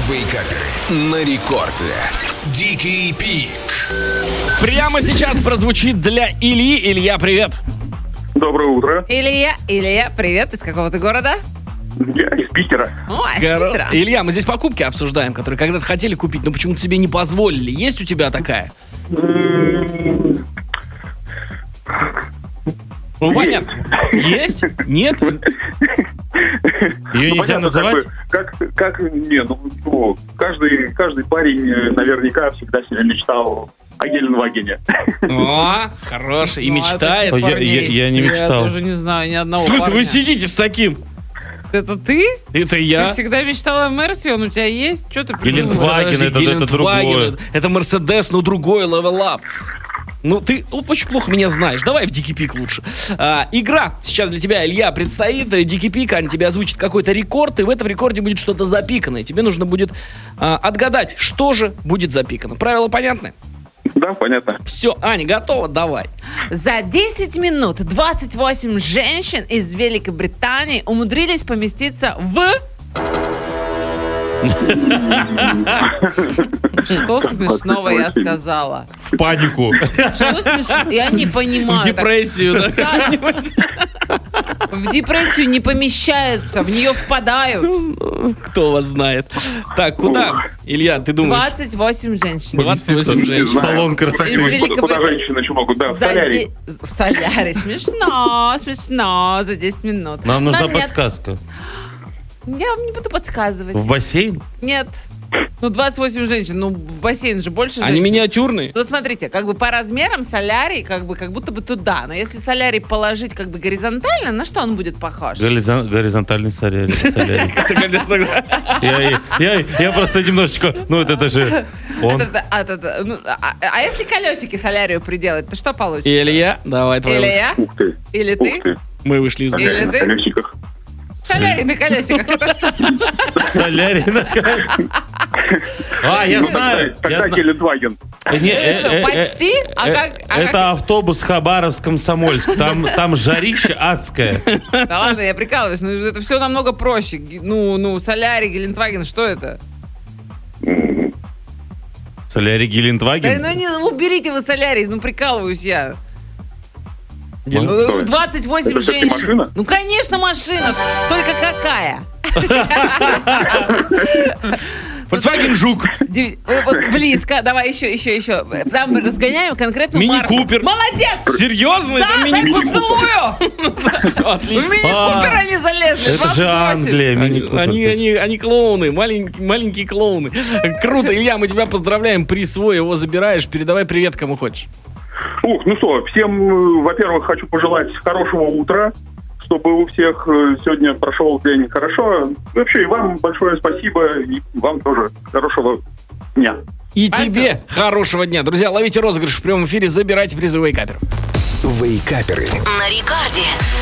Вейкаперы на рекорде. Дикий Пик. Прямо сейчас прозвучит для Ильи. Илья, привет. Доброе утро. Илья, привет. Из какого ты города? Я из Питера. О, из Питера. Илья, мы здесь покупки обсуждаем, которые когда-то хотели купить, но почему-то тебе не позволили. Есть у тебя такая? Ну, понятно. Есть? Нет? Ее нельзя понятно, называть? Каждый парень наверняка всегда себе мечтал о Геленвагене. О, хороший. И Ну, мечтает. а таких парней Я не мечтал. Я тоже не знаю ни В одного смысле, парня. вы сидите с таким? Это ты? Это Ты я. всегда мечтала о Мерсе, он у тебя есть? Что ты придумываешь? Гелендваген, это Гелендваген, другое. это Мерседес, но другой, Level Up. Ну, ты очень плохо меня знаешь. Давай в Дикий Пик лучше. Игра сейчас для тебя, Илья, предстоит. Дикий Пик, Аня тебе озвучит какой-то рекорд, и в этом рекорде будет что-то запиканное. Тебе нужно будет отгадать, что же будет запикано. Правила понятны? Да, понятно. Все, Аня, готова? Давай. За 10 минут 28 женщин из Великобритании умудрились поместиться в... Что смешного я сказала? В панику. Что смешного? Я не понимаю. В депрессию, да? В депрессию не помещаются, в нее впадают. Кто вас знает. Так, куда, Илья, ты думаешь? 28 женщин. 28 женщин. Салон красоты. Из Великобритании. Куда женщины еще могут? Да, в солярий. В солярий. Смешно. За 10 минут. Нам нужна Но нет, подсказка. Я вам не буду подсказывать. В бассейн? Нет. Ну, 28 женщин. Ну, в бассейн же больше женщин. Они миниатюрные? Ну, смотрите, как бы по размерам солярий, как будто бы туда. Но если солярий положить как бы горизонтально, на что он будет похож? Горизонтальный солярий. Я просто немножечко... Ну, это же он. А если колесики солярию приделать, то что получится? Илья, давай твой. Илья? Ух ты. Или Ух ты? ты. Мы вышли из Или Солярий на ты? колесиках. Солярий на колесиках, это что? Солярий на я знаю. Тогда Гелендваген. Почти? А как? Это автобус Хабаровск-Комсомольск. Там жарище адское. Да ладно, я прикалываюсь, но это все намного проще. Ну, солярий, Гелендваген, что это? Солярий Да, Гелендваген? уберите вы солярий, прикалываюсь я. Что? 28 Это всё-таки женщин. машина? Ну, конечно, машина. Только какая? Volkswagen Жук. Вот близко. Давай еще. Там мы разгоняем конкретную марку. Мини-купер. Молодец! Серьезно? Да, Это дай мини-купер? поцелую! Всё, В отлично. мини-купер они залезли. Это же 28. Англия. мини-купер. Они клоуны, маленькие клоуны. Круто, Илья, мы тебя поздравляем, приз свой, его забираешь, передавай привет кому хочешь. Ух, ну что, всем, во-первых, хочу пожелать хорошего утра, чтобы у всех сегодня прошел день хорошо. Вообще, и вам большое спасибо, и вам тоже хорошего дня. И Спасибо. тебе хорошего дня. Друзья, ловите розыгрыш в прямом эфире, забирайте призы Вейкаперов. Вейкаперы. На рекорде.